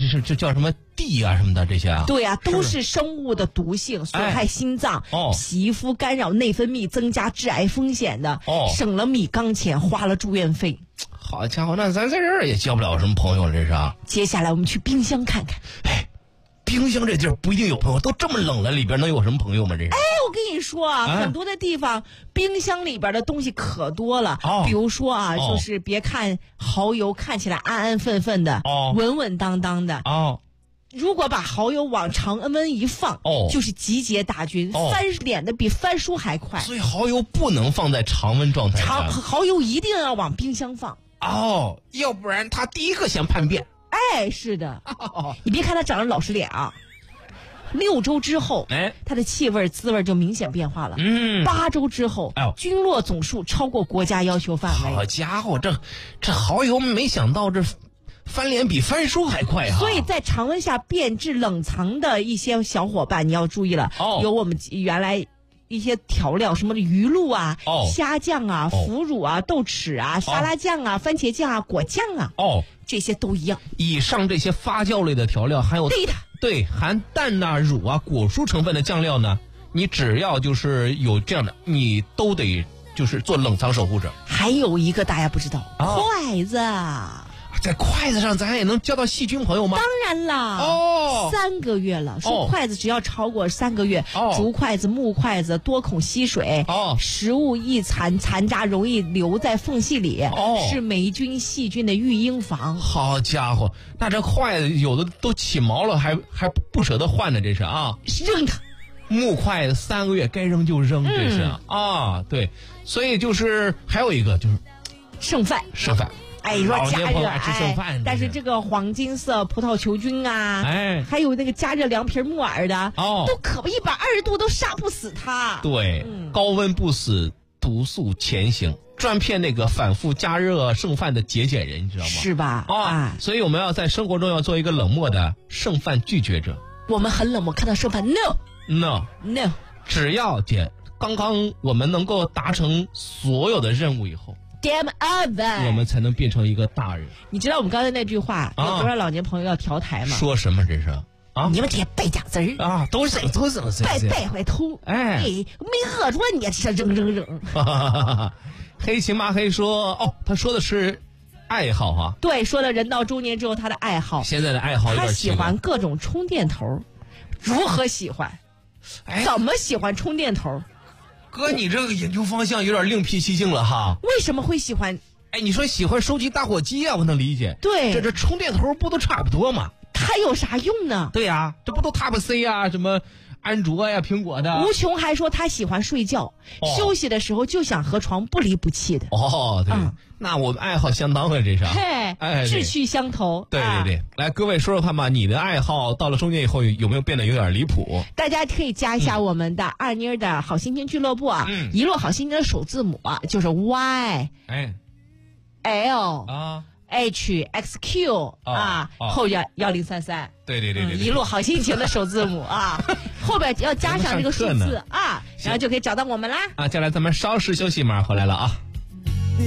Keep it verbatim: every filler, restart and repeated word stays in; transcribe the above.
是这叫什么地啊什么的这些啊？ 对啊，都是生物的毒性，损害心脏、 哎哦、 皮肤，干扰内分泌，增加致癌风险的。 哦， 省了米缸钱，花了住院费。 好家伙，那咱在这儿也交不了什么朋友，这是啊。 接下来我们去冰箱看看。 哎，冰箱这地儿不一定有朋友，都这么冷了，里边能有什么朋友吗？这是。 哎，我跟你说啊，哎、很多的地方冰箱里边的东西可多了。 哦， 比如说啊， 哦、 就是别看蚝油看起来安安分分的， 哦， 稳稳当当的。 哦。 如果把蚝油往常温一放， 哦， 就是集结大军， 哦、 翻脸的比翻书还快。 所以蚝油不能放在常温状态下， 常蚝油一定要往冰箱放。 哦，要不然它第一个先叛变。 哎，是的，哦、你别看它长得老实脸啊，六周之后， 哎， 它的气味滋味就明显变化了。 嗯， 八周之后， 哎呦， 菌落总数超过国家要求范围。 好家伙，这这蚝油没想到这。翻脸比翻书还快啊！ 所以在常温下变质冷藏的一些小伙伴，你要注意了。 哦， 有我们原来一些调料，什么鱼露啊、 哦、 虾酱啊、腐乳啊、豆豉啊、沙拉酱啊、番茄酱啊、果酱啊， 哦， 这些都一样。 以上这些发酵类的调料，还有对的， 对含蛋呐、乳啊、果蔬成分的酱料呢，你只要就是有这样的，你都得就是做冷藏守护者。 还有一个大家不知道， 哦、 筷子。 在筷子上咱也能交到细菌朋友吗？ 当然啦， 哦， 三个月了，说筷子只要超过三个月， 哦、 竹筷子、木筷子多孔吸水， 哦， 食物易残残渣容易留在缝隙里， 哦， 是霉菌细菌的育婴房。 好家伙，那这筷子有的都起毛了，还还不舍得换呢，这是啊， 扔它。 木筷子三个月该扔就扔，这是、嗯、啊，对，所以就是还有一个就是剩饭， 剩饭。 哎，你说加热， 哎， 但是这个黄金色葡萄球菌啊， 哎， 还有那个加热凉皮木耳的， 哦， 都可不一百二十度都杀不死它。 对，嗯、高温不死，毒素前行，专骗那个反复加热剩饭的节俭人，你知道吗？ 是吧？ 啊、哦，所以我们要在生活中要做一个冷漠的剩饭拒绝者。 我们很冷漠，看到剩饭 ，no no no， 只要姐刚刚我们能够达成所有的任务以后。 Damn over， 我们才能变成一个大人。 你知道我们刚才那句话、啊、有多少老年朋友要调台吗？ 说什么这是啊？ 你们这些败家子儿啊，都是都是败败坏头， 哎， 没喝着你这扔扔扔。 黑琴麻黑说，哦，他说的是爱好哈、啊。 对，说了人到中年之后他的爱好， 现在的爱好有点他喜欢各种充电头，如何喜欢？哎，怎么喜欢充电头？ 哥，你这个研究方向有点另辟蹊径了哈。 为什么会喜欢？ 哎，你说喜欢收集打火机啊，我能理解。 对， 这这充电头不都差不多吗？ 它有啥用呢？ 对呀、啊，这不都 Type C 啊，什么安卓呀、苹果的。 吴琼还说他喜欢睡觉、哦，休息的时候就想和床不离不弃的。 哦，对，嗯、那我们爱好相当啊，这是。 嘿，哎，志趣相投。 对对对，啊、来，各位说说看吧，你的爱好到了中年以后有没有变得有点离谱？ 大家可以加一下我们的二妮的好心情俱乐部啊，嗯、一路好心情的首字母啊，就是 Y， 哎 ，L 啊。 H X Q 啊， 哦、 后边幺零三三， 对对对对， 嗯，一路好心情的首字母啊，后边要加上这个数字啊，然后就可以找到我们啦。 啊，接下来咱们稍事休息，马上回来了啊。